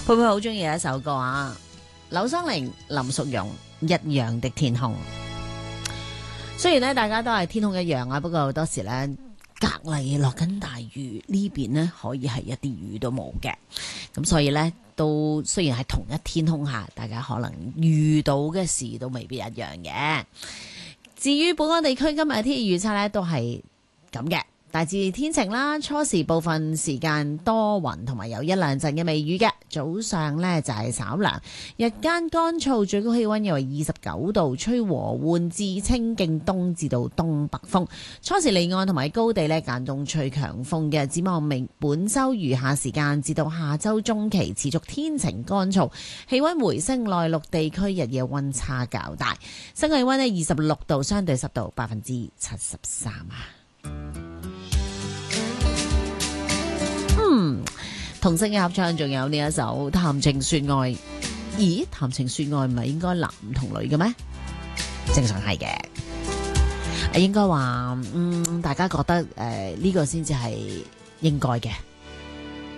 佩佩好中意一首歌啊，柳生玲、林淑容《一樣的天空》。雖然咧大家都係天空一樣啊，不過好多時咧隔籬落緊大雨，呢邊呢可以係一啲雨都冇嘅。咁所以咧都雖然係同一天空下，大家可能遇到嘅事都未必一樣嘅。至於本港地區今日嘅天氣預測咧，都係咁嘅。大致天晴啦，初時部分時間多雲同埋有一兩陣嘅微雨嘅，早上呢就係稍涼，日間乾燥，最高氣溫約為29度，吹和緩至清勁東至到東北風，初時離岸同埋高地呢間中吹強風嘅。展望本週餘下時間至到下週中期持續天晴乾燥，氣溫回升，內陸地區日夜溫差較大，室外氣溫呢26度，相對濕度73%啊。同聲嘅合唱仲有呢一首《談情說愛》。咦，談情說愛唔係應該男同女嘅咩？正常係嘅，應該話大家覺得呢個先至係應該嘅。